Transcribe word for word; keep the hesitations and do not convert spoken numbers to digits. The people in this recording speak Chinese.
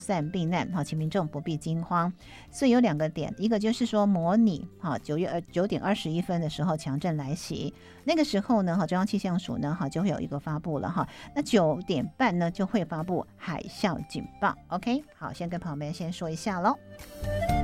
散避难，好，请民众不必惊慌。所以有两个点，一个就是说模拟好九月二九点二十一分的时候强震来袭，那个时候呢，哈中央气象署呢，哈就会有一个发布了哈。那九点半呢就会发布海啸警报。OK， 好，先跟朋友们先说一下喽。